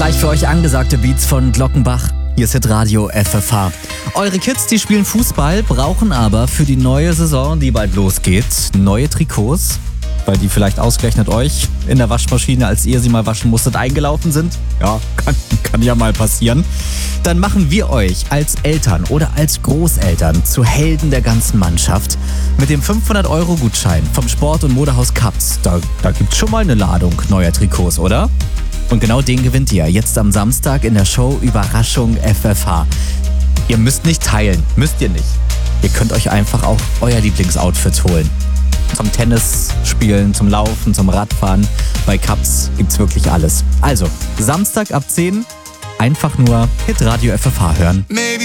Gleich für euch angesagte Beats von Glockenbach. Hier ist Hitradio FFH. Eure Kids, die spielen Fußball, brauchen aber für die neue Saison, die bald losgeht, neue Trikots, weil die vielleicht ausgerechnet euch in der Waschmaschine, als ihr sie mal waschen musstet, eingelaufen sind. Ja, kann ja mal passieren. Dann machen wir euch als Eltern oder als Großeltern zu Helden der ganzen Mannschaft mit dem 500-Euro-Gutschein vom Sport- und Modehaus Kaps. Da gibt's schon mal eine Ladung neuer Trikots, oder? Und genau den gewinnt ihr jetzt am Samstag in der Show Überraschung FFH. Ihr müsst nicht teilen, müsst ihr nicht. Ihr könnt euch einfach auch euer Lieblingsoutfit holen. Zum Tennis spielen, zum Laufen, zum Radfahren. Bei Kaps gibt's wirklich alles. Also, Samstag ab 10 einfach nur Hitradio FFH hören.